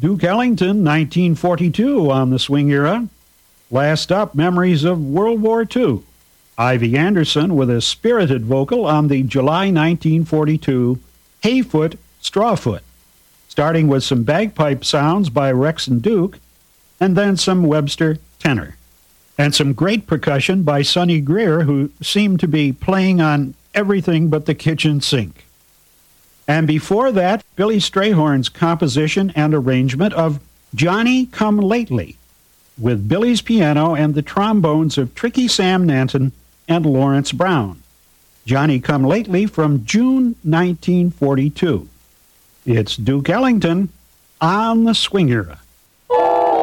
Duke Ellington, 1942 on the swing era. Last up, memories of World War II. Ivy Anderson with a spirited vocal on the July 1942 Hayfoot Strawfoot, starting with some bagpipe sounds by Rex and Duke, and then some Webster tenor. And some great percussion by Sonny Greer, who seemed to be playing on everything but the kitchen sink. And before that, Billy Strayhorn's composition and arrangement of Johnny Come Lately, with Billy's piano and the trombones of Tricky Sam Nanton and Lawrence Brown. Johnny Come Lately from June 1942. It's Duke Ellington on the swing era.